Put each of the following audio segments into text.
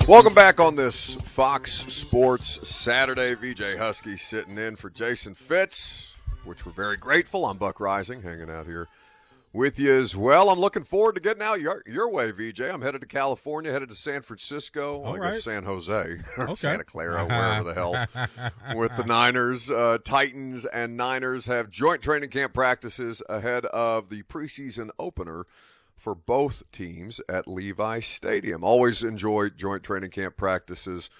Welcome back on this Fox Sports Saturday. VJ Husky sitting in for Jason Fitz, which we're very grateful. I'm Buck Rising, hanging out here with you as well. I'm looking forward to getting out your way, VJ. I'm headed to California, headed to San Francisco, I guess San Jose, or Santa Clara, wherever the hell, with the Niners. Titans and Niners have joint training camp practices ahead of the preseason opener for both teams at Levi Stadium. Always enjoy joint training camp practices.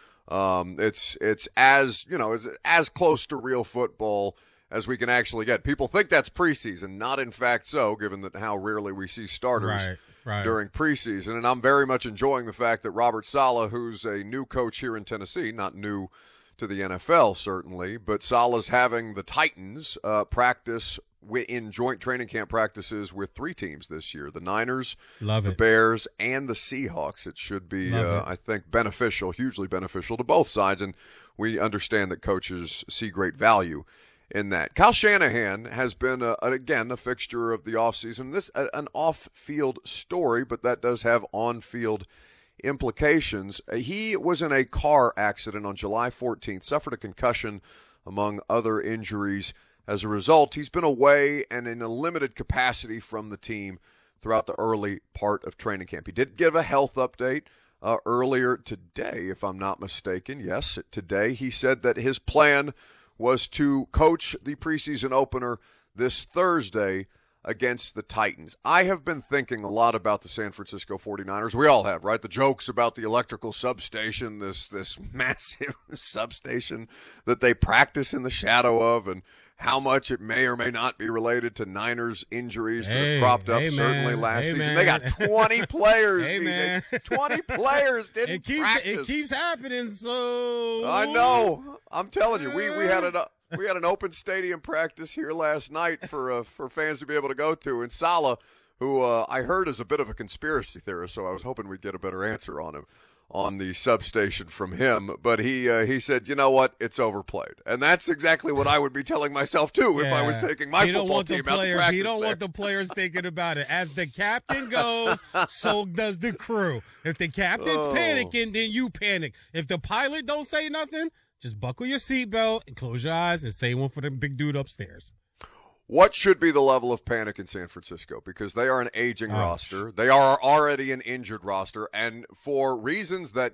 It's as, it's as close to real football as we can actually get. People think that's preseason, not in fact so, given that how rarely we see starters during preseason. And I'm very much enjoying the fact that Robert Saleh, who's a new coach here in Tennessee, not new to the NFL certainly, but Saleh's having the Titans practice in joint training camp practices with three teams this year: the Niners, the Bears, and the Seahawks. It should be, I think, beneficial, hugely beneficial to both sides, and we understand that coaches see great value in that. Kyle Shanahan has been, again, a fixture of the offseason. This an off-field story, but that does have on-field implications. He was in a car accident on July 14th, suffered a concussion, among other injuries. As a result, he's been away and in a limited capacity from the team throughout the early part of training camp. He did give a health update earlier today, if I'm not mistaken. Yes, today. He said that his plan was to coach the preseason opener this Thursday against the Titans. I have been thinking a lot about the San Francisco 49ers. We all have, right? The jokes about the electrical substation, this massive substation that they practice in the shadow of, and how much it may or may not be related to Niners injuries that have cropped up certainly last season. They got 20 players. 20 players didn't practice. It keeps happening, so. I know. I'm telling you, we had an open stadium practice here last night for fans to be able to go to. And Saleh, who I heard is a bit of a conspiracy theorist, so I was hoping we'd get a better answer on him, on the substation from him. But he said, you know what, it's overplayed. And that's exactly what I would be telling myself, too, if I was taking my football team out to practice. He don't want the players thinking about it. As the captain goes, so does the crew. If the captain's panicking, then you panic. If the pilot don't say nothing, just buckle your seatbelt and close your eyes and say one for the big dude upstairs. What should be the level of panic in San Francisco? Because they are an aging roster. They are already an injured roster. And for reasons that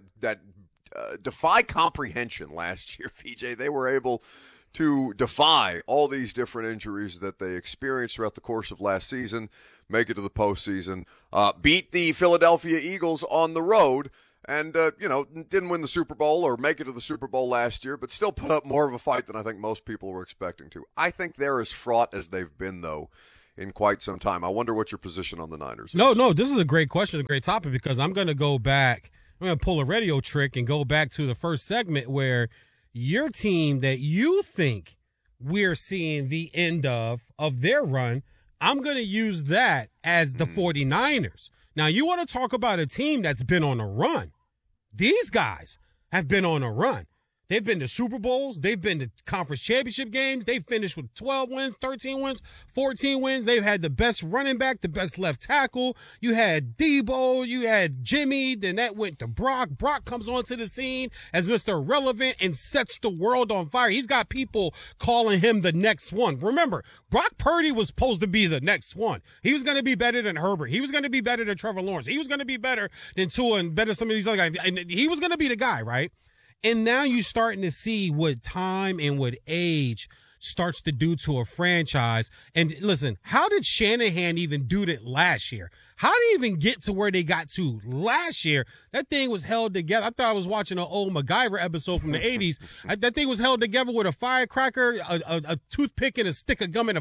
defy comprehension last year, VJ, they were able to defy all these different injuries that they experienced throughout the course of last season, make it to the postseason, beat the Philadelphia Eagles on the road, and, didn't win the Super Bowl or make it to the Super Bowl last year, but still put up more of a fight than I think most people were expecting to. I think they're as fraught as they've been, though, in quite some time. I wonder what your position on the Niners is. No, this is a great question, a great topic, because I'm going to go back. I'm going to pull a radio trick and go back to the first segment where your team that you think we're seeing the end of their run, I'm going to use that as the 49ers. Now, you want to talk about a team that's been on a run. These guys have been on a run. They've been to Super Bowls. They've been to conference championship games. They've finished with 12 wins, 13 wins, 14 wins. They've had the best running back, the best left tackle. You had Debo. You had Jimmy. Then that went to Brock. Brock comes onto the scene as Mr. Relevant and sets the world on fire. He's got people calling him the next one. Remember, Brock Purdy was supposed to be the next one. He was going to be better than Herbert. He was going to be better than Trevor Lawrence. He was going to be better than Tua and better than some of these other guys. And he was going to be the guy, right? And now you're starting to see what time and what age starts to do to a franchise. And listen, how did Shanahan even do that last year? How did he even get to where they got to last year? That thing was held together. I thought I was watching an old MacGyver episode from the 80s. That thing was held together with a firecracker, a toothpick, and a stick of gum,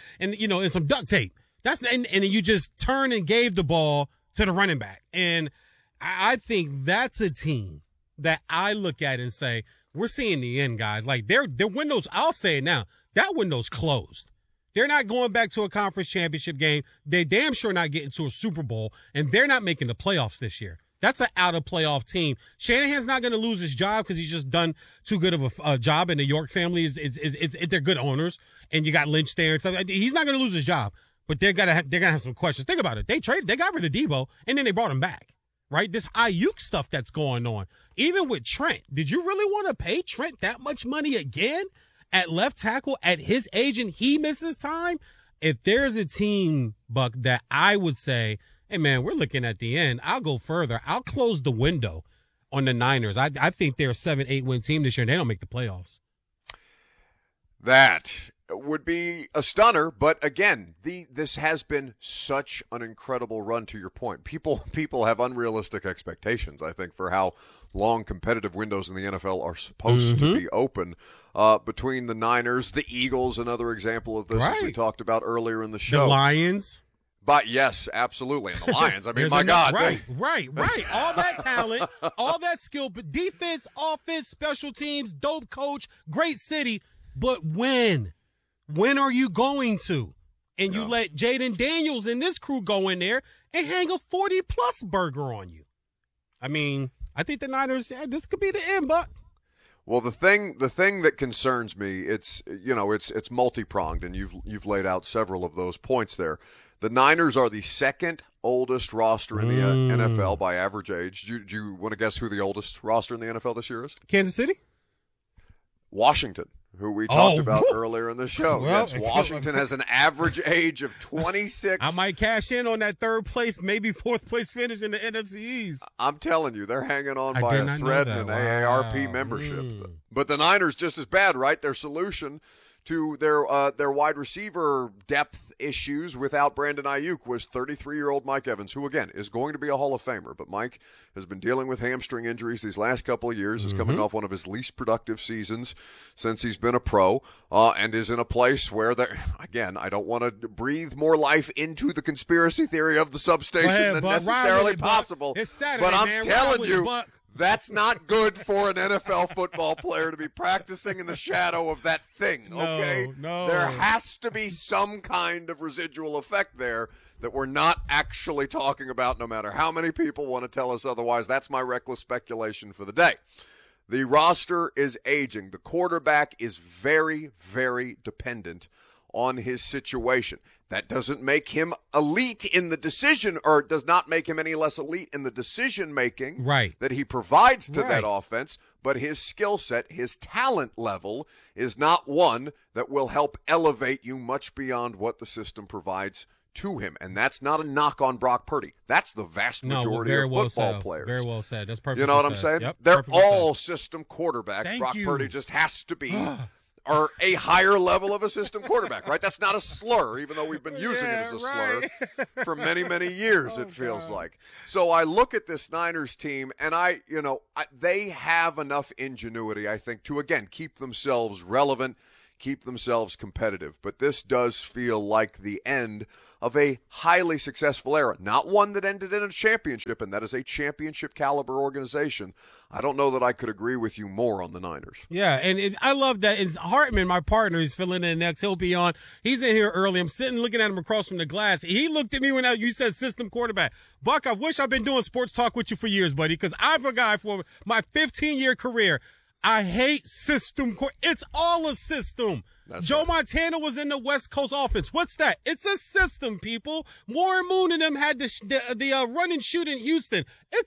and some duct tape. And you just turned and gave the ball to the running back. And I think that's a team that I look at and say, we're seeing the end, guys. Like their windows, I'll say it now, that window's closed. They're not going back to a conference championship game. They damn sure not getting to a Super Bowl, and they're not making the playoffs this year. That's an out-of-playoff team. Shanahan's not going to lose his job because he's just done too good of a job, and the York family they're good owners, and you got Lynch there and stuff. He's not going to lose his job, but they're gonna have some questions. Think about it. They got rid of Debo, and then they brought him back. right? This Ayuk stuff that's going on. Even with Trent, did you really want to pay Trent that much money again at left tackle at his age and he misses time? If there's a team, Buck, that I would say, hey, man, we're looking at the end. I'll go further. I'll close the window on the Niners. I think they're a 7-8 win team this year, and they don't make the playoffs. That would be a stunner, but again, this has been such an incredible run. To your point, people have unrealistic expectations, I think, for how long competitive windows in the NFL are supposed to be open. Between the Niners, the Eagles, another example of this, as we talked about earlier in the show. The Lions. But yes, absolutely. And the Lions, I mean, my God. Right. All that talent, all that skill, but defense, offense, special teams, dope coach, great city. But when are you going to? And you let Jaden Daniels and this crew go in there and hang a 40-plus burger on you. I mean, I think the Niners, this could be the end, Buck. Well, the thing that concerns me, it's multi-pronged, and you've laid out several of those points there. The Niners are the second oldest roster in the NFL by average age. Do you want to guess who the oldest roster in the NFL this year is? Kansas City? Washington, who we talked about earlier in the show. Well, yes, Washington has an average age of 26. I might cash in on that third place, maybe fourth place finish in the NFC East. I'm telling you, they're hanging on by a thread in an AARP membership. But the Niners just as bad, right? Their solution to their wide receiver depth issues without Brandon Ayuk was 33-year-old Mike Evans, who, again, is going to be a Hall of Famer. But Mike has been dealing with hamstring injuries these last couple of years, is coming off one of his least productive seasons since he's been a pro, and is in a place where, again, I don't want to breathe more life into the conspiracy theory of the substation than necessarily possible. It's Saturday, but I'm telling you, that's not good for an NFL football player to be practicing in the shadow of that thing, okay? No. There has to be some kind of residual effect there that we're not actually talking about, no matter how many people want to tell us otherwise. That's my reckless speculation for the day. The roster is aging. The quarterback is very, very dependent on his situation. That doesn't make him elite in the decision, or does not make him any less elite in the decision-making that he provides to that offense, but his skill set, his talent level, is not one that will help elevate you much beyond what the system provides to him. And that's not a knock on Brock Purdy. That's the vast majority of football players. Very well said. That's perfect. You know what I'm saying? Yep, they're all system quarterbacks. Brock Purdy just has to be or a higher level of a system quarterback, right? That's not a slur, even though we've been using it as a slur for many, many years, it feels like. So I look at this Niners team, and they have enough ingenuity, I think, to, again, keep themselves relevant, keep themselves competitive. But this does feel like the end of a highly successful era, not one that ended in a championship, and that is a championship caliber organization. I don't know that I could agree with you more on the Niners. Yeah, and I love that. It's Hartman, my partner, is filling in next. He'll be on. He's in here early. I'm sitting looking at him across from the glass. He looked at me when you said system quarterback. Buck, I wish I've been doing sports talk with you for years, buddy, because I'm a guy for my 15-year career. I hate system. It's all a system. Joe Montana was in the West Coast offense. What's that? It's a system, people. Warren Moon and them had the run and shoot in Houston.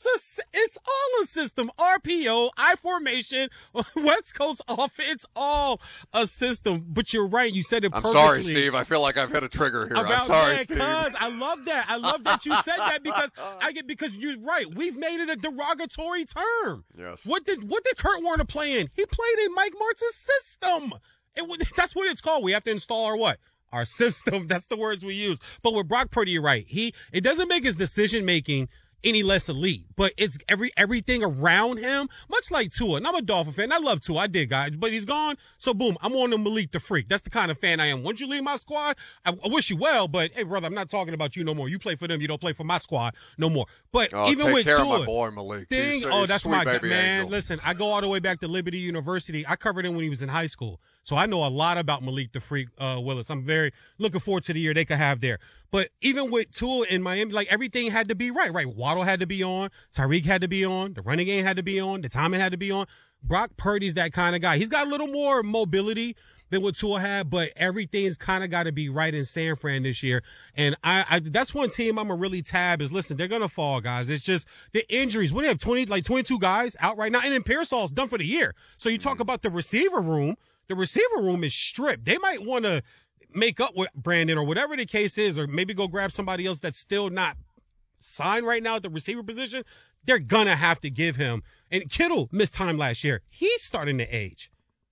It's all a system. RPO, I formation, West Coast offense. It's all a system. But you're right. You said it perfectly. I'm sorry, Steve. I feel like I've hit a trigger here. I'm sorry, Steve. I love that. I love that you said that because you're right. We've made it a derogatory term. Yes. What did Kurt Warner play in? He played in Mike Martz's system. That's what it's called. We have to install our system. That's the words we use. But with Brock Purdy, you're right. It doesn't make his decision making any less elite, but it's everything around him, much like Tua. And I'm a Dolphin fan. I love Tua. I did, guys, but he's gone. So boom, I'm on the Malik the Freak. That's the kind of fan I am. Once you leave my squad, I wish you well, but hey, brother, I'm not talking about you no more. You play for them. You don't play for my squad no more. But even with Tua, of my boy Malik. That's my guy, man. Angel. Listen, I go all the way back to Liberty University. I covered him when he was in high school. So I know a lot about Malik the Freak Willis. I'm very looking forward to the year they could have there. But even with Tua in Miami, like everything had to be right. Waddle had to be on. Tyreek had to be on. The running game had to be on. The timing had to be on. Brock Purdy's that kind of guy. He's got a little more mobility than what Tua had, but everything's kind of got to be right in San Fran this year. And I that's one team I'm going to really tab is, listen, they're going to fall, guys. It's just the injuries. What do you have, 22 guys out right now? And then Pearsall's done for the year. So you talk about the receiver room. The receiver room is stripped. They might want to make up with Brandon or whatever the case is, or maybe go grab somebody else that's still not signed right now at the receiver position. They're going to have to give him. And Kittle missed time last year. He's starting to age.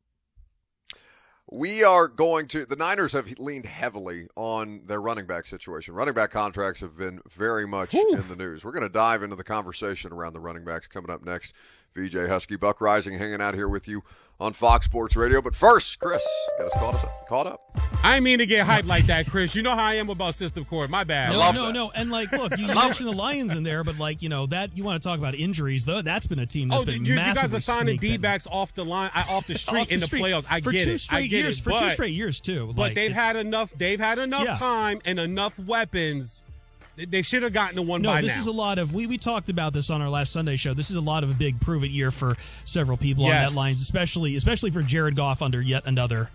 The Niners have leaned heavily on their running back situation. Running back contracts have been very much in the news. We're going to dive into the conversation around the running backs coming up next. VJ Husky, Buck Rising, hanging out here with you on Fox Sports Radio. But first, Chris, get us caught up. I didn't mean to get hyped like that, Chris. You know how I am about System Court. My bad. No. And, look, you mentioned the Lions in there, but, that you want to talk about injuries, though. That's been a team that's been massively you guys are signing D-backs off the line, off the street in the playoffs. I get it. For 2 straight years, too. But they've had enough time and enough weapons. They should have gotten the one by now. No, this is a lot of – we talked about this on our last Sunday show. This is a lot of a big prove-it year for several people on that line, especially for Jared Goff under yet another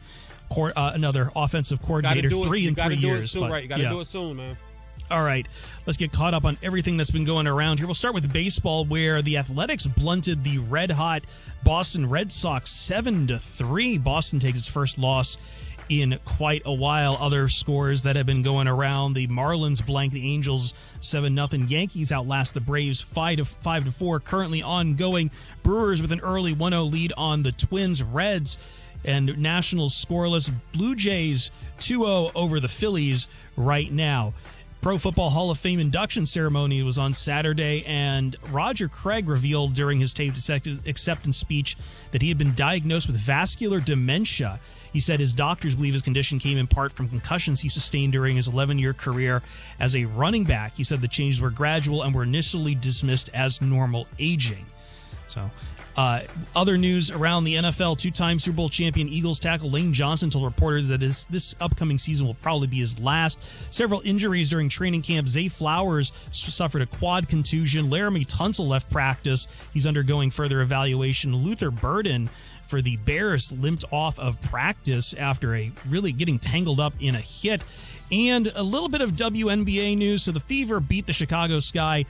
offensive coordinator, 3 in 3 years. You got to do it soon, man. All right, let's get caught up on everything that's been going around here. We'll start with baseball, where the Athletics blunted the red-hot Boston Red Sox 7-3. Boston takes its first loss in quite a while. Other scores that have been going around: the Marlins blank the Angels 7-0. Yankees outlast the Braves 5-4. Currently ongoing. Brewers with an early 1-0 lead on the Twins. Reds and Nationals scoreless. Blue Jays 2-0 over the Phillies right now. Pro Football Hall of Fame induction ceremony was on Saturday, and Roger Craig revealed during his taped acceptance speech that he had been diagnosed with vascular dementia. He said his doctors believe his condition came in part from concussions he sustained during his 11-year career as a running back. He said the changes were gradual and were initially dismissed as normal aging. So, other news around the NFL: 2-time Super Bowl champion Eagles tackle Lane Johnson told reporters that this upcoming season will probably be his last. Several injuries during training camp. Zay Flowers suffered a quad contusion. Laramie Tunsil left practice. He's undergoing further evaluation. Luther Burden for the Bears limped off of practice after really getting tangled up in a hit. And a little bit of WNBA news. So the Fever beat the Chicago Sky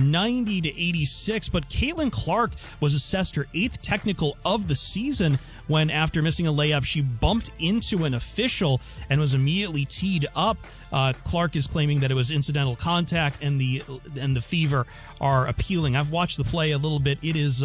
90-86, but Caitlin Clark was assessed her 8th technical of the season when, after missing a layup, she bumped into an official and was immediately teed up. Clark is claiming that it was incidental contact, and the Fever are appealing. I've watched the play a little bit. It is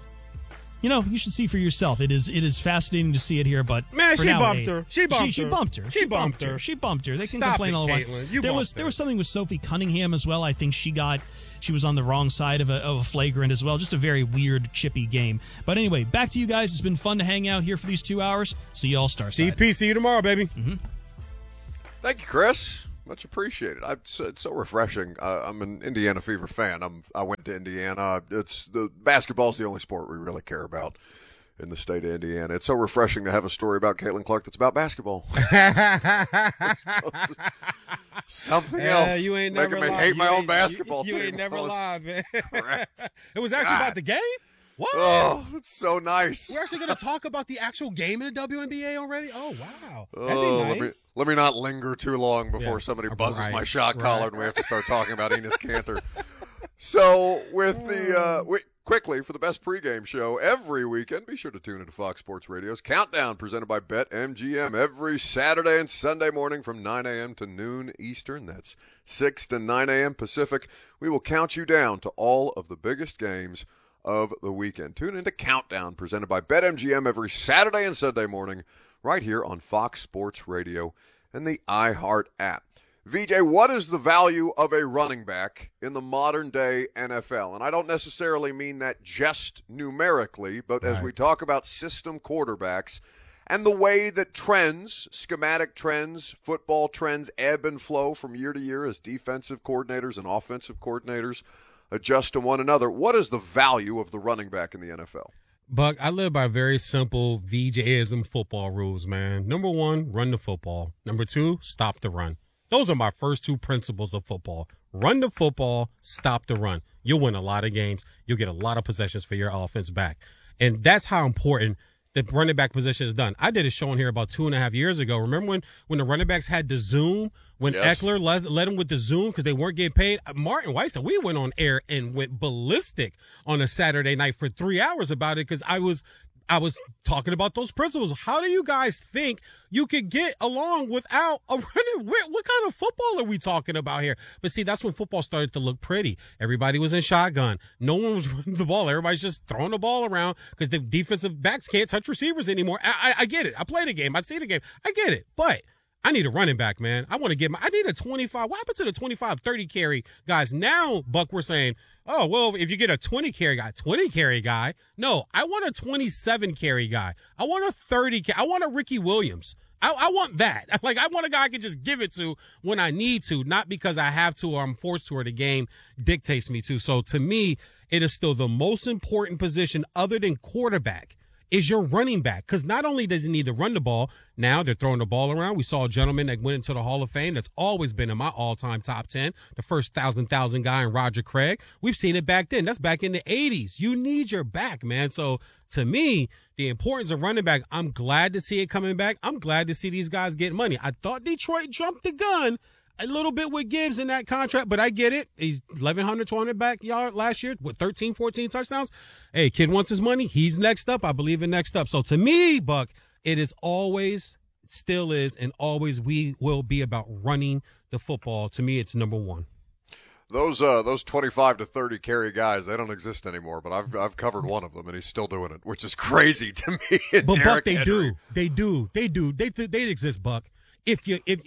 you should see for yourself. It is fascinating to see it here, but man, she bumped her. She bumped her. They can complain all they want. There was something with Sophie Cunningham as well. I think she was on the wrong side of a flagrant as well. Just a very weird, chippy game. But anyway, back to you guys. It's been fun to hang out here for these 2 hours. See you all Starside. CP, see you tomorrow, baby. Mm-hmm. Thank you, Chris. Much appreciated. It's so refreshing. I'm an Indiana Fever fan. I went to Indiana. Basketball's the only sport we really care about in the state of Indiana. It's so refreshing to have a story about Caitlin Clark that's about basketball. Something else. You ain't making never me hate my own basketball team. You ain't never lied, man. Correct. It was actually about the game? What? Oh, it's so nice. We're actually going to talk about the actual game in the WNBA already? Oh, wow. That'd be nice. Let me not linger too long before somebody buzzes my shot collar and we have to start talking about Enes Kanter. So, with quickly, for the best pregame show every weekend, be sure to tune into Fox Sports Radio's Countdown, presented by BetMGM, every Saturday and Sunday morning from 9 a.m. to noon Eastern. That's 6 to 9 a.m. Pacific. We will count you down to all of the biggest games of the weekend. Tune into Countdown, presented by BetMGM, every Saturday and Sunday morning, right here on Fox Sports Radio and the iHeart app. VJ, what is the value of a running back in the modern-day NFL? And I don't necessarily mean that just numerically, but as we talk about system quarterbacks and the way that trends, schematic trends, football trends ebb and flow from year to year as defensive coordinators and offensive coordinators adjust to one another, what is the value of the running back in the NFL? Buck, I live by very simple VJism football rules, man. Number 1, run the football. Number 2, stop the run. Those are my first two principles of football. Run the football, stop the run. You'll win a lot of games. You'll get a lot of possessions for your offense back. And that's how important the running back position is done. I did a show on here about 2.5 years ago. Remember when the running backs had the Zoom, when Eckler led them with the Zoom because they weren't getting paid? Martin Weiss and we went on air and went ballistic on a Saturday night for 3 hours about it because I was talking about those principles. How do you guys think you could get along without a running? What kind of football are we talking about here? But see, that's when football started to look pretty. Everybody was in shotgun. No one was running the ball. Everybody's just throwing the ball around because the defensive backs can't touch receivers anymore. I get it. I play the game. I see the game. I get it. But I need a running back, man. I need a 25. What happened to the 25, 30 carry guys? Now, Buck, we're saying, oh, well, if you get a 20 carry guy. No, I want a 27 carry guy. I want a 30. I want a Ricky Williams. I want that. Like, I want a guy I can just give it to when I need to, not because I have to or I'm forced to or the game dictates me to. So to me, it is still the most important position other than quarterback is your running back. Because not only does he need to run the ball, now they're throwing the ball around. We saw a gentleman that went into the Hall of Fame that's always been in my all-time top 10, the first 1,000 guy in Roger Craig. We've seen it back then. That's back in the 80s. You need your back, man. So to me, the importance of running back, I'm glad to see it coming back. I'm glad to see these guys get money. I thought Detroit jumped the gun a little bit with Gibbs in that contract, but I get it. He's 1,100, 200 backyard last year with 13, 14 touchdowns. Hey, kid wants his money. He's next up. I believe in next up. So to me, Buck, it is always, still is, and always we will be about running the football. To me, it's number one. Those 25 to 30 carry guys, they don't exist anymore, but I've covered one of them, and he's still doing it, which is crazy to me. But Derrick Buck, they Henry. do. They exist, Buck. If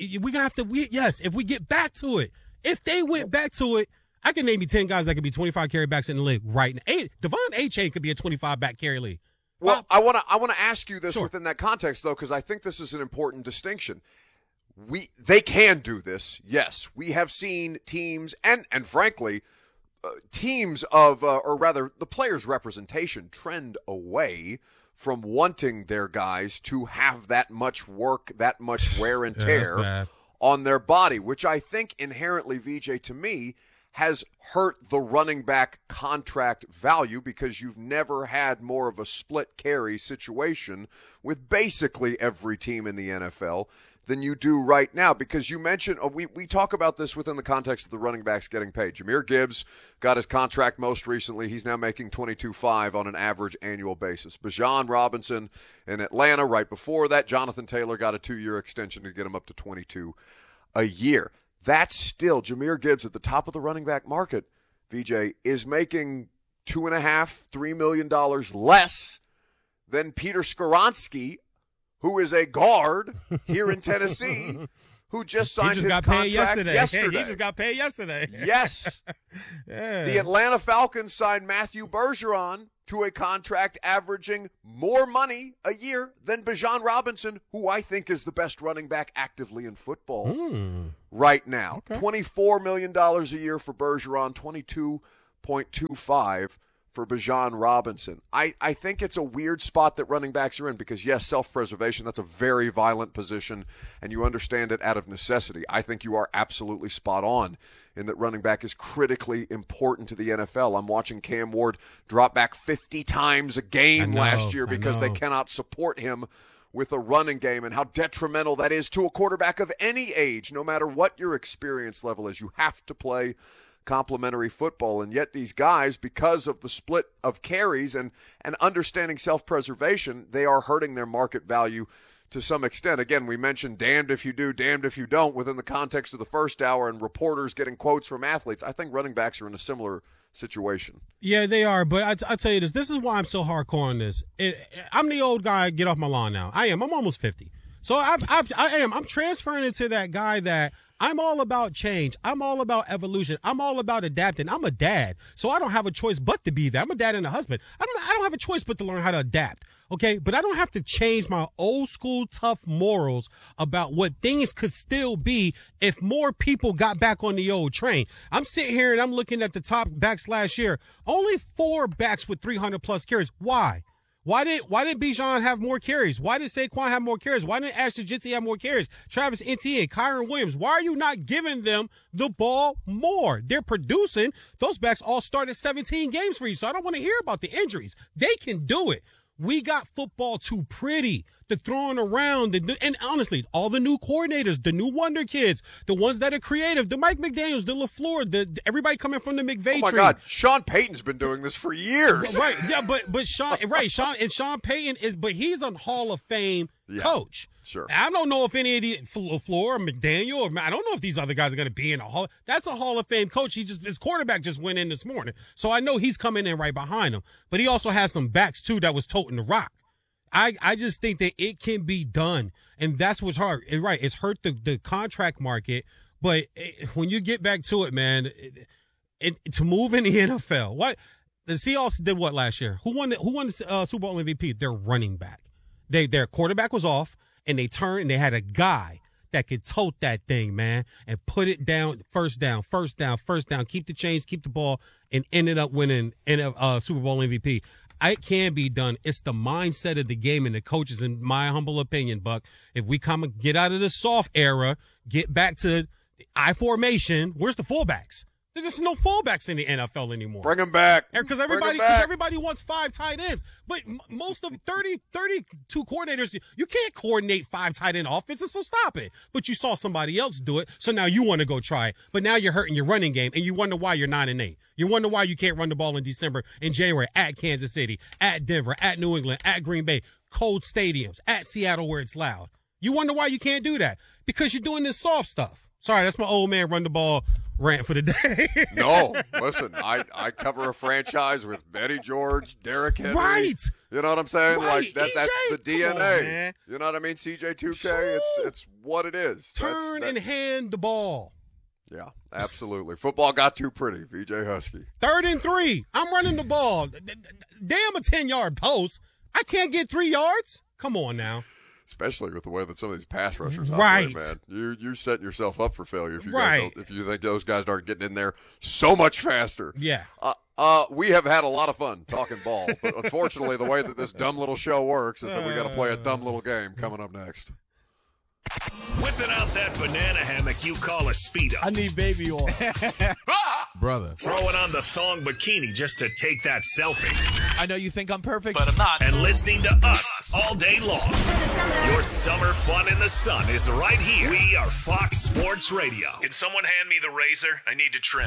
we get back to it, if they went back to it, I can name you 10 guys that could be 25 carry backs in the league right now. Devon A-Chain could be a 25 back carry league. Well, I want to ask you this within that context, though, because I think this is an important distinction. They can do this, yes. We have seen teams and frankly, teams of, or rather the players' representation trend away from wanting their guys to have that much work, that much wear and tear on their body, which I think inherently, VJ, to me, has hurt the running back contract value because you've never had more of a split carry situation with basically every team in the NFL than you do right now. Because you mentioned, we talk about this within the context of the running backs getting paid. Jahmyr Gibbs got his contract most recently. He's now making $22.5 on an average annual basis. Bijan Robinson in Atlanta right before that. Jonathan Taylor got a 2-year extension to get him up to $22 a year. That's still, Jahmyr Gibbs at the top of the running back market, VJ, is making $2.5, $3 million less than Peter Skoronski, who is a guard here in Tennessee, who just signed his contract yesterday. He just got paid yesterday. Yes. Yeah. The Atlanta Falcons signed Matthew Bergeron to a contract averaging more money a year than Bijan Robinson, who I think is the best running back actively in football right now. Okay. $24 million a year for Bergeron, $22.25 for Bijan Robinson. I think it's a weird spot that running backs are in because, yes, self-preservation, that's a very violent position, and you understand it out of necessity. I think you are absolutely spot on in that running back is critically important to the NFL. I'm watching Cam Ward drop back 50 times a game last year because they cannot support him with a running game, and how detrimental that is to a quarterback of any age, no matter what your experience level is. You have to play complementary football, and yet these guys, because of the split of carries and understanding self-preservation, they are hurting their market value to some extent. Again, we mentioned damned if you do, damned if you don't within the context of the first hour and reporters getting quotes from athletes. I think running backs are in a similar situation. Yeah, they are, but I tell you this is why I'm so hardcore on this. I'm the old guy, get off my lawn now. I'm almost 50. So I'm transferring into that guy that I'm all about change. I'm all about evolution. I'm all about adapting. I'm a dad, so I don't have a choice but to be that. I'm a dad and a husband. I don't have a choice but to learn how to adapt. Okay, but I don't have to change my old school tough morals about what things could still be if more people got back on the old train. I'm sitting here and I'm looking at the top backs last year. Only 4 backs with 300 plus carries. Why? Why didn't Bijan have more carries? Why did Saquon have more carries? Why didn't Ashton Jitsi have more carries? Travis Etienne, Kyron Williams. Why are you not giving them the ball more? They're producing. Those backs all started 17 games for you, so I don't want to hear about the injuries. They can do it. We got football too pretty. The throwing around, and honestly, all the new coordinators, the new wonder kids, the ones that are creative, the Mike McDaniels, the LaFleur, everybody coming from the McVay Oh my tree. God, Sean Payton's been doing this for years. Right, yeah, but Sean Payton but he's a Hall of Fame coach. Sure. I don't know if any of the LaFleur or McDaniel, or I don't know if these other guys are going to be in a Hall. That's a Hall of Fame coach. His quarterback just went in this morning, so I know he's coming in right behind him. But he also has some backs too that was toting the rock. I just think that it can be done, and that's what's hard. Right, it's hurt the contract market, but when you get back to it, man, to move in the NFL, what the Seahawks did what last year? Who won the Super Bowl MVP? Their running back. Their quarterback was off, and they turned and they had a guy that could tote that thing, man, and put it down, first down, keep the chains, keep the ball, and ended up winning Super Bowl MVP. It can be done. It's the mindset of the game and the coaches, in my humble opinion, Buck. If we come and get out of the soft era, get back to the I formation, where's the fullbacks? There's no fullbacks in the NFL anymore. Bring them back. Because everybody wants 5 tight ends. But most of 32 coordinators, you can't coordinate 5 tight end offenses, so stop it. But you saw somebody else do it, so now you want to go try it. But now you're hurting your running game, and you wonder why you're 9-8. You wonder why you can't run the ball in December and January at Kansas City, at Denver, at New England, at Green Bay, cold stadiums, at Seattle where it's loud. You wonder why you can't do that. Because you're doing this soft stuff. Sorry, that's my old man run the ball rant for the day. No, listen, I cover a franchise with Betty George, Derrick Henry. Right. You know what I'm saying? Right. Like that's the DNA. Come on, man. You know what I mean? CJ2K, Sure. it's what it is. Turn and hand the ball. Yeah, absolutely. Football got too pretty, VJ Husky. 3rd and 3. I'm running the ball. Damn a 10-yard post. I can't get 3 yards. Come on now. Especially with the way that some of these pass rushers Right. operate, man. You're setting yourself up for failure if you Right. if you think those guys aren't getting in there so much faster. Yeah. We have had a lot of fun talking ball, but unfortunately the way that this dumb little show works is that we got to play a dumb little game coming up next. Whipping out that banana hammock you call a Speedo. I need baby oil. Brother. Throwing on the thong bikini just to take that selfie. I know you think I'm perfect, But I'm not. And listening to us all day long. Your summer fun in the sun is right here. We are Fox Sports Radio. Can someone hand me the razor? I need to trim.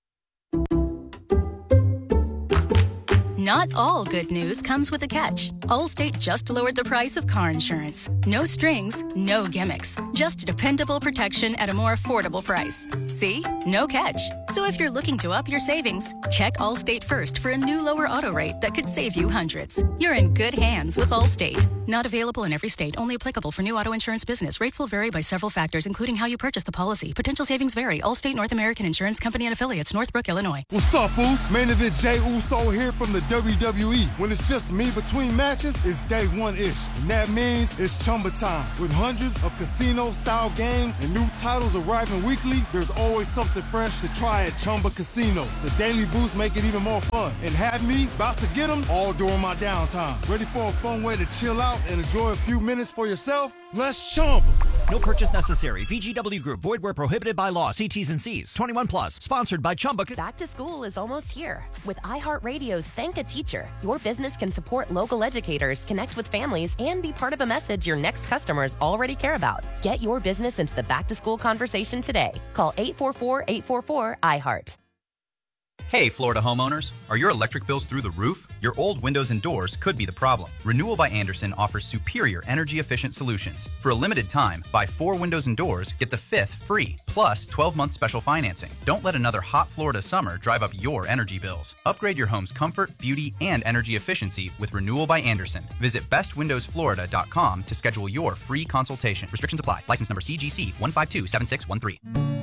Not all good news comes with a catch. Allstate just lowered the price of car insurance. No strings, no gimmicks. Just dependable protection at a more affordable price. See? No catch. So if you're looking to up your savings, check Allstate first for a new lower auto rate that could save you hundreds. You're in good hands with Allstate. Not available in every state. Only applicable for new auto insurance business. Rates will vary by several factors, including how you purchase the policy. Potential savings vary. Allstate North American Insurance Company and Affiliates, Northbrook, Illinois. What's up, fools? Main event Jey Uso here from the WWE. When it's just me between matches, it's day one-ish. And that means it's Chumba time. With hundreds of casino-style games and new titles arriving weekly, there's always something fresh to try at Chumba Casino. The daily boosts make it even more fun. And have me about to get them all during my downtime. Ready for a fun way to chill out and enjoy a few minutes for yourself? Let's Chumba. No purchase necessary. VGW Group. Void where prohibited by law. See T's and C's. 21 plus. Sponsored by Chumba. Back to school is almost here. With iHeartRadio's Thank a Teacher, your business can support local educators, connect with families, and be part of a message your next customers already care about. Get your business into the back-to-school conversation today. Call 844-844-iHeart. Hey, Florida homeowners. Are your electric bills through the roof? Your old windows and doors could be the problem. Renewal by Andersen offers superior energy-efficient solutions. For a limited time, buy 4 windows and doors, get the 5th free, plus 12-month special financing. Don't let another hot Florida summer drive up your energy bills. Upgrade your home's comfort, beauty, and energy efficiency with Renewal by Andersen. Visit bestwindowsflorida.com to schedule your free consultation. Restrictions apply. License number CGC 1527613.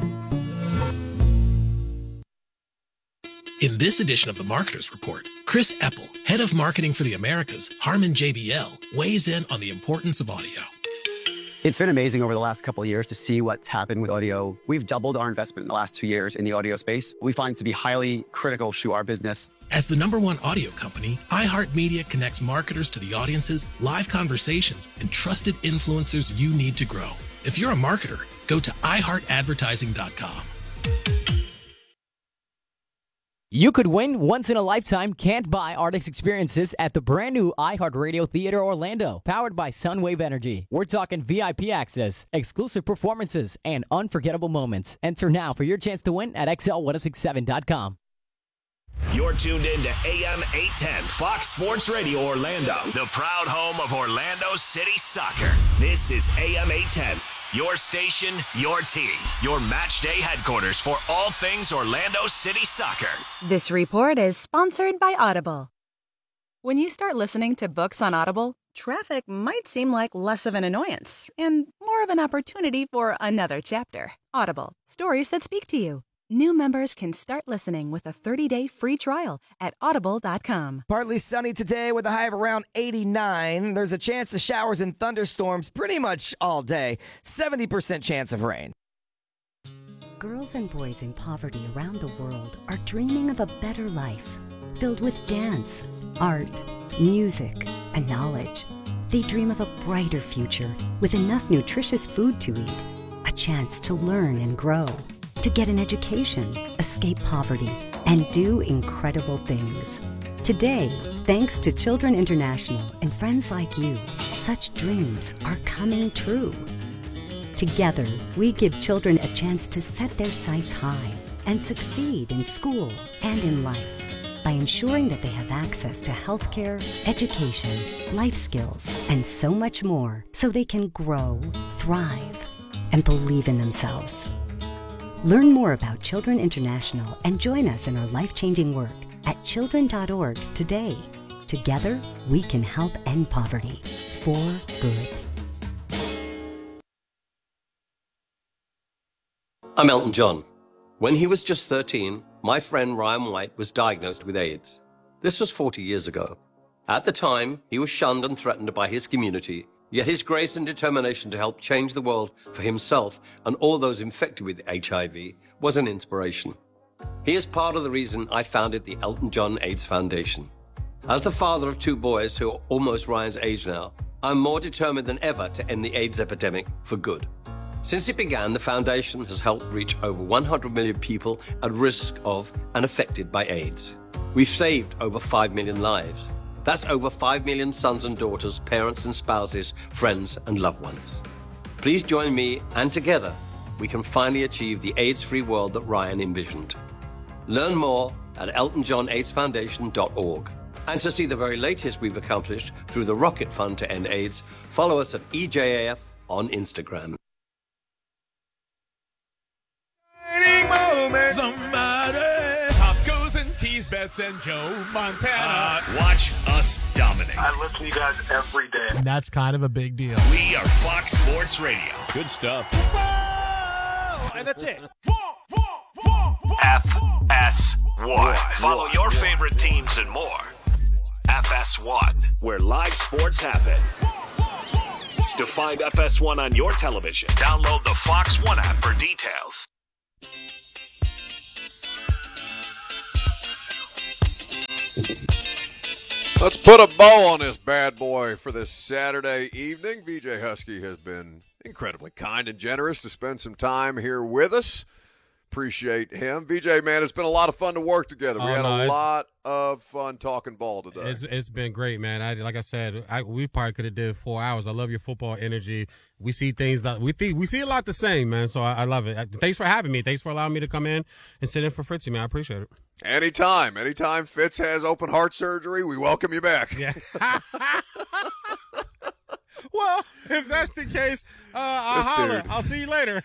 In this edition of the Marketer's Report, Chris Epple, head of marketing for the Americas, Harman JBL, weighs in on the importance of audio. It's been amazing over the last couple of years to see what's happened with audio. We've doubled our investment in the last 2 years in the audio space. We find it to be highly critical to our business. As the #1 audio company, iHeartMedia connects marketers to the audiences, live conversations, and trusted influencers you need to grow. If you're a marketer, go to iHeartAdvertising.com. You could win once-in-a-lifetime can't-buy Artist experiences at the brand-new iHeartRadio Theater Orlando, powered by Sunwave Energy. We're talking VIP access, exclusive performances, and unforgettable moments. Enter now for your chance to win at XL1067.com. You're tuned in to AM 810 Fox Sports Radio Orlando, the proud home of Orlando City Soccer. This is AM 810. Your station, your team, your match day headquarters for all things Orlando City Soccer. This report is sponsored by Audible. When you start listening to books on Audible, traffic might seem like less of an annoyance and more of an opportunity for another chapter. Audible, stories that speak to you. New members can start listening with a 30-day free trial at audible.com. Partly sunny today with a high of around 89. There's a chance of showers and thunderstorms pretty much all day. 70% chance of rain. Girls and boys in poverty around the world are dreaming of a better life, filled with dance, art, music, and knowledge. They dream of a brighter future with enough nutritious food to eat, a chance to learn and grow, to get an education, escape poverty, and do incredible things. Today, thanks to Children International and friends like you, such dreams are coming true. Together, we give children a chance to set their sights high and succeed in school and in life by ensuring that they have access to healthcare, education, life skills, and so much more so they can grow, thrive, and believe in themselves. Learn more about Children International and join us in our life-changing work at children.org today. Together, we can help end poverty for good. I'm Elton John. When he was just 13, my friend Ryan White was diagnosed with AIDS. This was 40 years ago. At the time, he was shunned and threatened by his community, yet his grace and determination to help change the world for himself and all those infected with HIV was an inspiration. He is part of the reason I founded the Elton John AIDS Foundation. As the father of 2 boys who are almost Ryan's age now, I'm more determined than ever to end the AIDS epidemic for good. Since it began, the foundation has helped reach over 100 million people at risk of and affected by AIDS. We've saved over 5 million lives. That's over 5 million sons and daughters, parents and spouses, friends and loved ones. Please join me, and together, we can finally achieve the AIDS-free world that Ryan envisioned. Learn more at eltonjohnaidsfoundation.org. And to see the very latest we've accomplished through the Rocket Fund to End AIDS, follow us at EJAF on Instagram. Somebody. Pop goes and tease bets and Joe Montana. Watch us dominate. I listen to you guys every day. And that's kind of a big deal. We are Fox Sports Radio. Good stuff. And that's it. FS1. Follow your favorite teams and more. FS1, where live sports happen. To find FS1 on your television, download the Fox One app for details. Let's put a bow on this bad boy for this Saturday evening. VJ Husky has been incredibly kind and generous to spend some time here with us. Appreciate him. VJ, man, it's been a lot of fun to work together. We had a lot of fun talking ball today. It's been great, man. Like I said, we probably could have did 4 hours. I love your football energy. We see things that we see a lot the same, man. So I love it. Thanks for having me. Thanks for allowing me to come in and sit in for Fritzy, man. I appreciate it. Anytime Fitz has open heart surgery, we welcome you back. Yeah. Well, if that's the case, I'll holler. I'll see you later.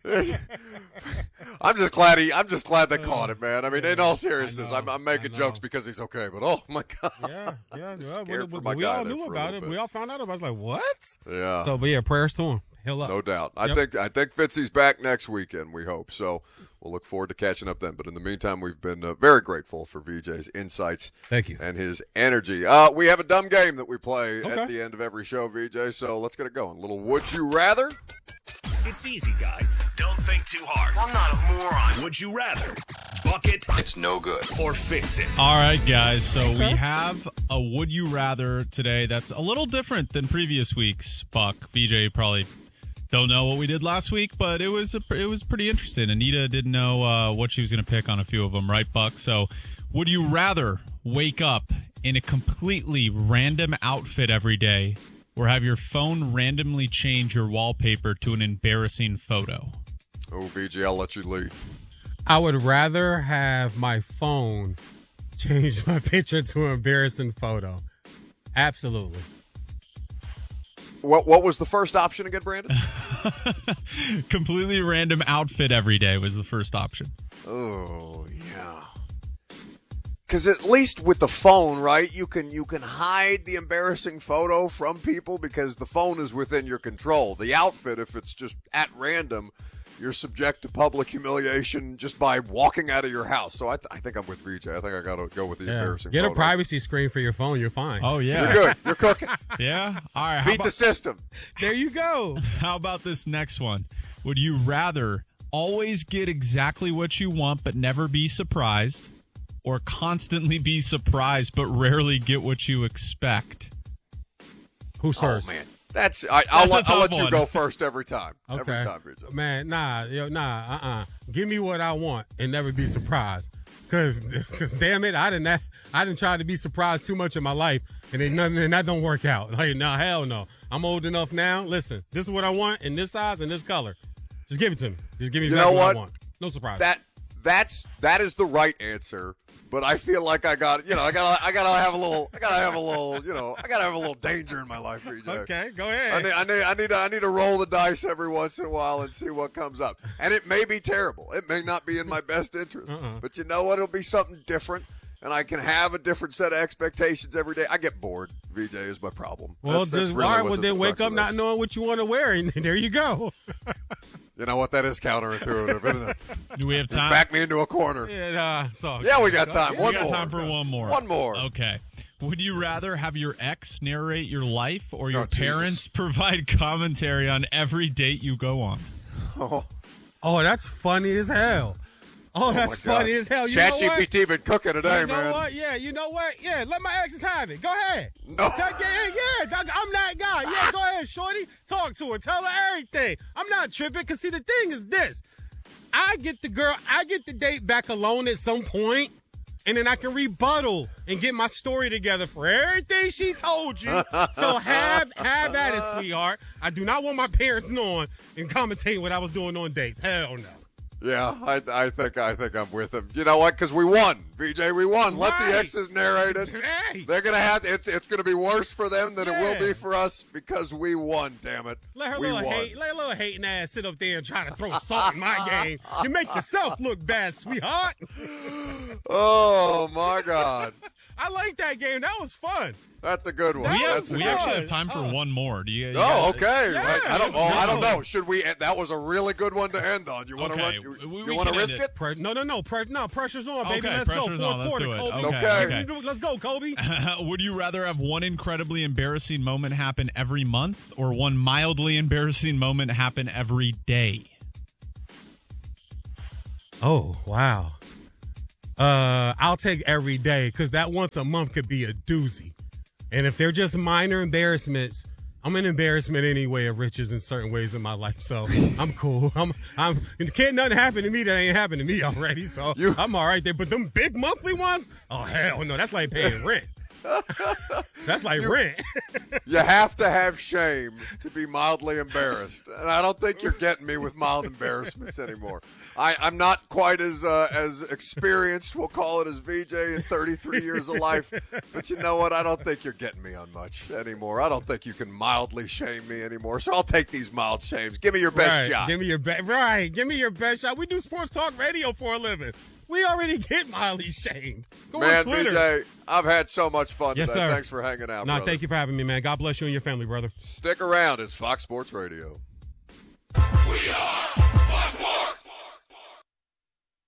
I'm just glad they caught it, man. I mean, in all seriousness, I'm making jokes because he's okay, but oh my god, yeah. We all knew about it. We all found out about it. I was like, what? Yeah. So, but yeah, prayers to him. He'll up. No doubt. Yep. I think Fitzy's back next weekend. We hope so. we'll look forward to catching up then. But in the meantime, we've been very grateful for VJ's insights. Thank you. And his energy. We have a dumb game that we play at the end of every show, VJ, so let's get it going. A little Would You Rather? It's easy, guys. Don't think too hard. I'm not a moron. Would you rather bucket? It's no good. Or fix it? All right, guys. So we have a Would You Rather today that's a little different than previous weeks. Buck, VJ probably don't know what we did last week, but it was pretty interesting. Anita didn't know what she was going to pick on a few of them, right, Buck? So would you rather wake up in a completely random outfit every day or have your phone randomly change your wallpaper to an embarrassing photo? Oh, VJ, I'll let you lead. I would rather have my phone change my picture to an embarrassing photo. Absolutely. What was the first option again, Brandon? Completely random outfit every day was the first option. Oh, yeah. Because at least with the phone, right, you can hide the embarrassing photo from people because the phone is within your control. The outfit, if it's just at random, you're subject to public humiliation just by walking out of your house. So I think I'm with VJ. I think I got to go with the embarrassing Get photo. a privacy screen for your phone. You're fine. Oh, yeah. You're good. You're cooking. Yeah? All right. Beat the system. There you go. How about this next one? Would you rather always get exactly what you want but never be surprised, or constantly be surprised but rarely get what you expect? Who's first? Oh, man. I'll let you one. go first every time. Okay. Every time, VJ. Man, give me what I want and never be surprised. Cause damn it, I didn't try to be surprised too much in my life, and that don't work out. Like, no, hell no. I'm old enough now. Listen, this is what I want in this size and this color. Just give it to me. Just give me exactly what I want. No surprise. That is the right answer. But I feel like I gotta have a little danger in my life, VJ. Okay, go ahead. I need to roll the dice every once in a while and see what comes up. And it may be terrible. It may not be in my best interest. But you know what? It'll be something different, and I can have a different set of expectations every day. I get bored. VJ is my problem. Well, that's really then wake up not knowing what you want to wear, and there you go. You know what? That is counterintuitive, isn't it? Do we have time? Just back me into a corner. Yeah, we got time. We got time for one more. One more. Okay. Would you rather have your ex narrate your life or your parents provide commentary on every date you go on? Oh, that's funny as hell. Oh, that's funny as hell. ChatGPT been cooking today, you know man. What? Yeah, you know what? Yeah, let my exes have it. Go ahead. No. Yeah, I'm that guy. Yeah, go ahead, shorty. Talk to her. Tell her everything. I'm not tripping because, see, the thing is this. I get the date back alone at some point, and then I can rebuttal and get my story together for everything she told you. So have at it, sweetheart. I do not want my parents knowing and commentating what I was doing on dates. Hell no. Yeah, I think I'm with him. You know what? Because we won, VJ. We won. Let the exes narrate it. Hey. They're gonna have it's gonna be worse for them than it will be for us because we won. Damn it. Let her little hating ass sit up there and try to throw salt in my game. You make yourself look bad, sweetheart. Oh my God. I like that game. That was fun. That's a good one. We actually have time for one more. Do you? Okay. Yeah, I don't know. Should we? That was a really good one to end on. You want to run? You want to risk it? No. Pressure's on, baby. Okay, Let's go. Pressure's on. Let's do it. Kobe. Okay. Let's go, Kobe. Would you rather have one incredibly embarrassing moment happen every month or one mildly embarrassing moment happen every day? Oh, wow. I'll take every day because that once a month could be a doozy. And if they're just minor embarrassments, I'm an embarrassment anyway of riches in certain ways in my life. So I'm cool. Can't nothing happen to me that ain't happened to me already. So I'm all right there. But them big monthly ones, oh, hell no. That's like paying rent. That's like rent. You have to have shame to be mildly embarrassed. And I don't think you're getting me with mild embarrassments anymore. I'm not quite as experienced, we'll call it, as VJ in 33 years of life. But you know what? I don't think you're getting me on much anymore. I don't think you can mildly shame me anymore. So I'll take these mild shames. Give me your best shot. Give me your best shot. We do sports talk radio for a living. We already get mildly shamed. Go on Twitter. VJ, I've had so much fun yes, today. Sir. Thanks for hanging out, brother. Thank you for having me, man. God bless you and your family, brother. Stick around. It's Fox Sports Radio. We are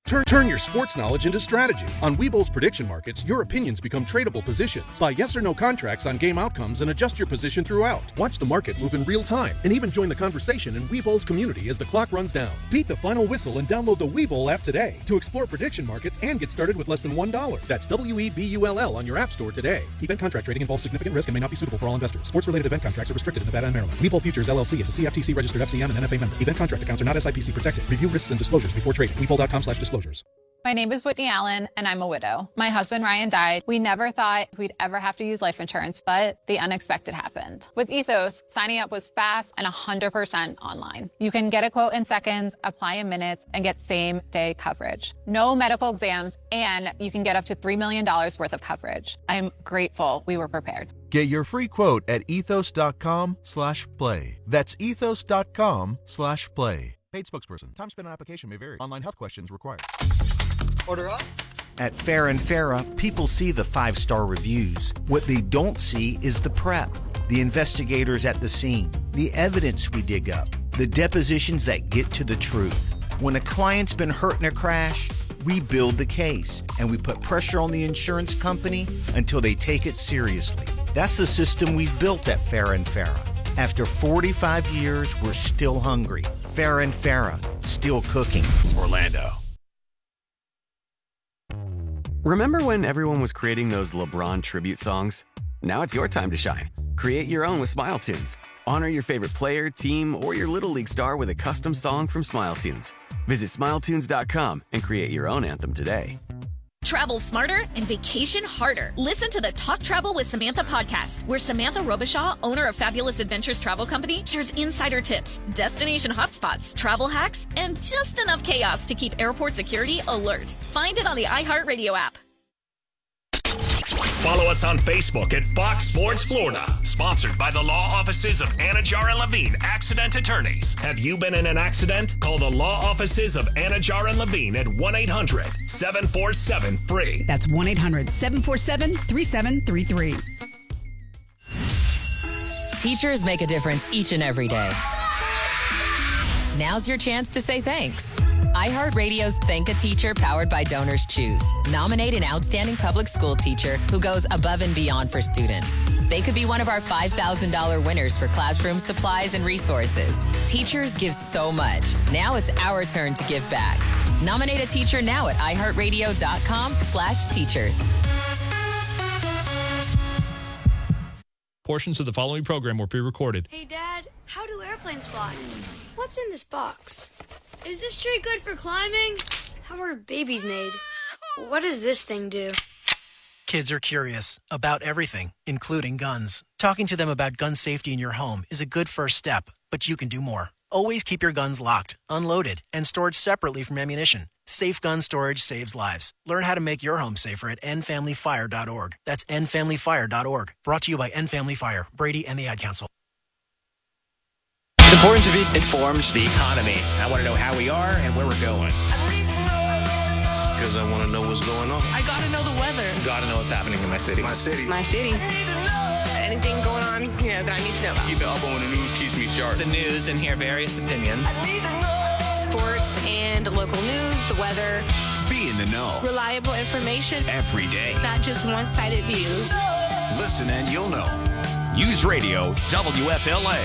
Turn your sports knowledge into strategy. On Webull's prediction markets, your opinions become tradable positions. Buy yes or no contracts on game outcomes and adjust your position throughout. Watch the market move in real time and even join the conversation in Webull's community as the clock runs down. Beat the final whistle and download the Webull app today to explore prediction markets and get started with less than $1. That's WEBULL on your app store today. Event contract trading involves significant risk and may not be suitable for all investors. Sports-related event contracts are restricted in Nevada and Maryland. Webull Futures LLC is a CFTC registered FCM and NFA member. Event contract accounts are not SIPC protected. Review risks and disclosures before trading. Webull.com/disclosures. My name is Whitney Allen, and I'm a widow. My husband, Ryan, died. We never thought we'd ever have to use life insurance, but the unexpected happened. With Ethos, signing up was fast and 100% online. You can get a quote in seconds, apply in minutes, and get same-day coverage. No medical exams, and you can get up to $3 million worth of coverage. I'm grateful we were prepared. Get your free quote at ethos.com/play. That's ethos.com/play. Paid spokesperson. Time spent on application may vary. Online health questions required. Order up. At Fair & Farah, people see the 5-star reviews. What they don't see is the prep, the investigators at the scene, the evidence we dig up, the depositions that get to the truth. When a client's been hurt in a crash, we build the case and we put pressure on the insurance company until they take it seriously. That's the system we've built at Fair & Farah. After 45 years, we're still hungry. Fair & Farah, still cooking. Orlando. Remember when everyone was creating those LeBron tribute songs? Now it's your time to shine. Create your own with Smile Tunes. Honor your favorite player, team, or your Little League star with a custom song from Smile Tunes. Visit SmileTunes.com and create your own anthem today. Travel smarter and vacation harder. Listen to the Talk Travel with Samantha podcast, where Samantha Robichaud, owner of Fabulous Adventures Travel Company, shares insider tips, destination hotspots, travel hacks, and just enough chaos to keep airport security alert. Find it on the iHeartRadio app. Follow us on Facebook at Fox Sports Florida. Sponsored by the law offices of Anajar and Levine, accident attorneys. Have you been in an accident? Call the law offices of Anajar and Levine at 1-800-747-FREE. That's 1-800-747-3733. Teachers make a difference each and every day. Now's your chance to say thanks. iHeartRadio's Thank a Teacher, powered by Donors Choose. Nominate an outstanding public school teacher who goes above and beyond for students. They could be one of our $5,000 winners for classroom supplies and resources. Teachers give so much. Now it's our turn to give back. Nominate a teacher now at iHeartRadio.com/teachers. Portions of the following program were pre-recorded. Hey, Dad, how do airplanes fly? What's in this box? Is this tree good for climbing? How are babies made? What does this thing do? Kids are curious about everything, including guns. Talking to them about gun safety in your home is a good first step, but you can do more. Always keep your guns locked, unloaded, and stored separately from ammunition. Safe gun storage saves lives. Learn how to make your home safer at endfamilyfire.org. That's endfamilyfire.org. Brought to you by End Family Fire, Brady, and the Ad Council. It's important to be informed the economy. I want to know how we are and where we're going. Because I want to know what's going on. I got to know the weather. Got to know what's happening in my city. My city. Anything going on, that I need to know about. Keep it up on the news, keeps me sharp. The news and hear various opinions. Sports and local news, the weather. Be in the know. Reliable information. Every day. Not just one-sided views. Listen and you'll know. News Radio WFLA.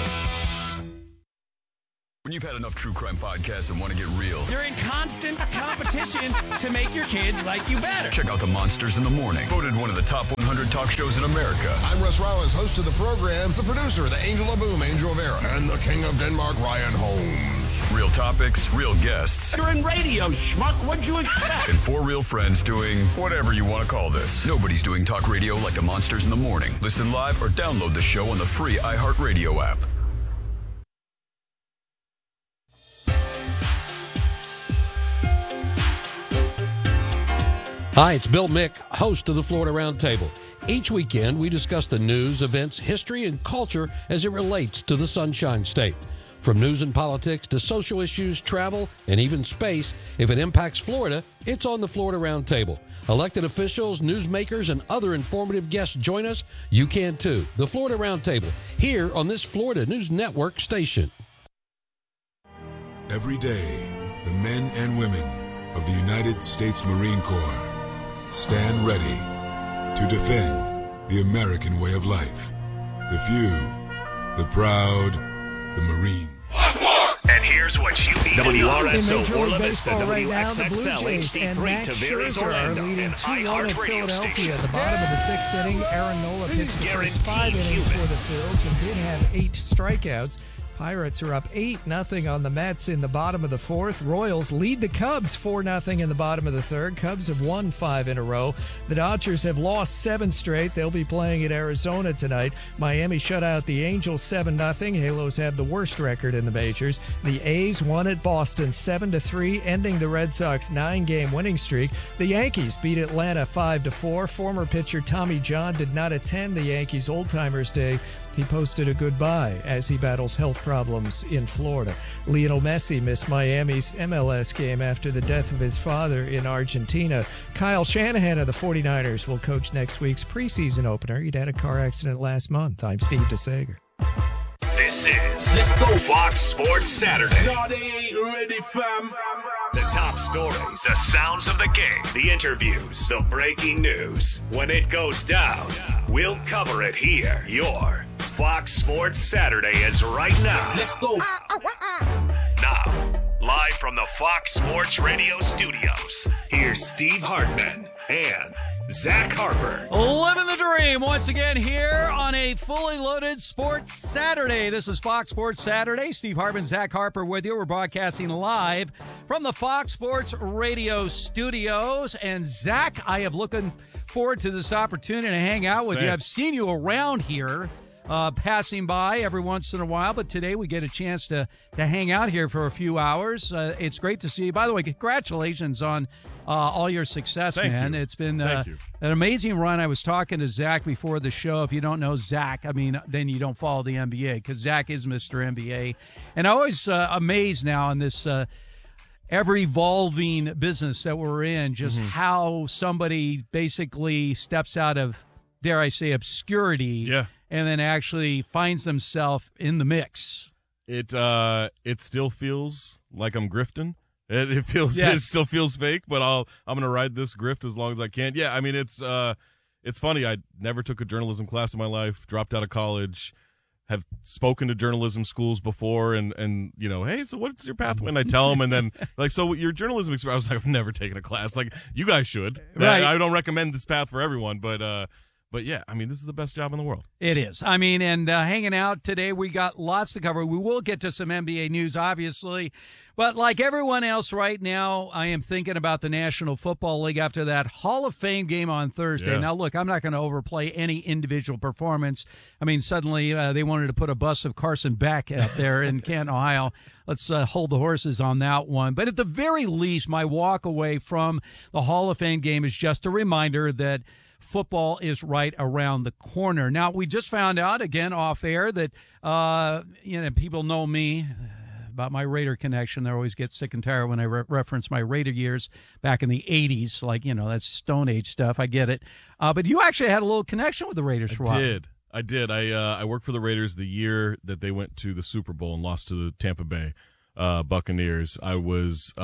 When you've had enough true crime podcasts and want to get real, you're in constant competition to make your kids like you better. Check out The Monsters in the Morning, voted one of the top 100 talk shows in America. I'm Russ Rollins, host of the program, the producer, the angel of boom, Angel of Era, and the king of Denmark, Ryan Holmes. Real topics, real guests. You're in radio, schmuck. What'd you expect? And 4 real friends doing whatever you want to call this. Nobody's doing talk radio like The Monsters in the Morning. Listen live or download the show on the free iHeartRadio app. Hi, it's Bill Mick, host of the Florida Roundtable. Each weekend, we discuss the news, events, history, and culture as it relates to the Sunshine State. From news and politics to social issues, travel, and even space, if it impacts Florida, it's on the Florida Roundtable. Elected officials, newsmakers, and other informative guests join us. You can too. The Florida Roundtable, here on this Florida News Network station. Every day, the men and women of the United States Marine Corps stand ready to defend the American way of life. The few, the proud, the Marine. And here's what you need to know. WRSO, Orla Vista, WXXL, HD3, Tavares, Orlando, and iHeartRadio station. At the bottom of the sixth inning, Aaron Nola pitched the first 5 innings for the Phils and did have 8 strikeouts. Pirates are up 8-0 on the Mets in the bottom of the fourth. Royals lead the Cubs 4-0 in the bottom of the third. Cubs have won 5 in a row. The Dodgers have lost 7 straight. They'll be playing at Arizona tonight. Miami shut out the Angels 7-0. Halos have the worst record in the majors. The A's won at Boston 7-3, ending the Red Sox 9-game winning streak. The Yankees beat Atlanta 5-4. Former pitcher Tommy John did not attend the Yankees Old Timers Day. He posted a goodbye as he battles health problems in Florida. Lionel Messi missed Miami's MLS game after the death of his father in Argentina. Kyle Shanahan of the 49ers will coach next week's preseason opener. He'd had a car accident last month. I'm Steve DeSager. This is Let's Go Fox Sports Saturday. No, they ain't ready, fam. The top stories, the sounds of the game, the interviews, the breaking news. When it goes down, we'll cover it here. Your Fox Sports Saturday is right now. Let's go. Now, live from the Fox Sports Radio studios, here's Steve Hartman and Zach Harper. Living the dream once again here on a fully loaded Sports Saturday. This is Fox Sports Saturday. Steve Hartman, Zach Harper with you. We're broadcasting live from the Fox Sports Radio studios. And Zach, I am looking forward to this opportunity to hang out with you. I've seen you around here, passing by every once in a while, but today we get a chance to hang out here for a few hours. It's great to see you. By the way, congratulations on all your success, man. It's been an amazing run. I was talking to Zach before the show. If you don't know Zach, I mean, then you don't follow the NBA, because Zach is Mr. NBA. And I'm always amazed now in this ever-evolving business that we're in, just how somebody basically steps out of, dare I say, obscurity, and then actually finds themselves in the mix. It still feels like I'm grifting. It still feels fake, but I'm gonna ride this grift as long as I can. Yeah, I mean it's funny. I never took a journalism class in my life. Dropped out of college. Have spoken to journalism schools before, and you know, hey, so what's your pathway? And I tell them, and then like, so your journalism experience. I was like, I've never taken a class. Like, you guys should. Right. I don't recommend this path for everyone, but yeah, I mean, this is the best job in the world. It is. I mean, and hanging out today, we got lots to cover. We will get to some NBA news, obviously. But like everyone else right now, I am thinking about the National Football League after that Hall of Fame game on Thursday. Yeah. Now, look, I'm not going to overplay any individual performance. I mean, suddenly they wanted to put a bust of Carson Beck out there in Canton, Ohio. Let's hold the horses on that one. But at the very least, my walk away from the Hall of Fame game is just a reminder that football is right around the corner. Now, we just found out, again, off air, that, people know me about my Raider connection. They always get sick and tired when I reference my Raider years back in the 80s. Like, that's Stone Age stuff. I get it. But you actually had a little connection with the Raiders for a while. I did. I worked for the Raiders the year that they went to the Super Bowl and lost to the Tampa Bay Buccaneers. I was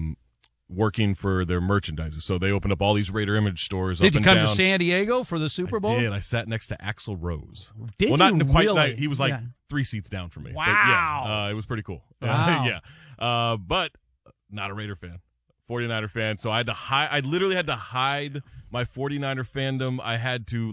working for their merchandising. So they opened up all these Raider image stores. Did you come to San Diego for the Super Bowl? I did. I sat next to Axl Rose. Did you not quite. Really? He was like 3 seats down from me. Wow. But yeah, it was pretty cool. Wow. But not a Raider fan. 49er fan. So I literally had to hide my 49er fandom. I had to